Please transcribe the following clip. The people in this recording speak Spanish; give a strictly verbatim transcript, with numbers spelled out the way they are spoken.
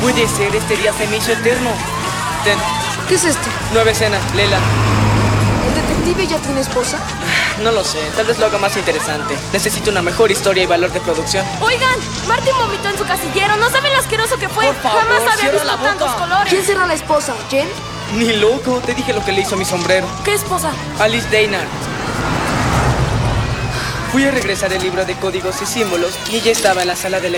Puede ser, este día se me hizo eterno. Ten. ¿Qué es esto? Nueva escena, léela. ¿El detective ya tiene esposa? No lo sé, tal vez lo haga más interesante. Necesito una mejor historia y valor de producción. Oigan, Martin vomitó en su casillero. No saben lo asqueroso que fue. Por favor, Jamás había cierra visto la boca. tantos colores. ¿Quién será la esposa? ¿Jen? Ni loco, te dije lo que le hizo a mi sombrero. ¿Qué esposa? Alice Deinard. Fui a regresar el libro de códigos y símbolos y ella estaba en la sala de lectura.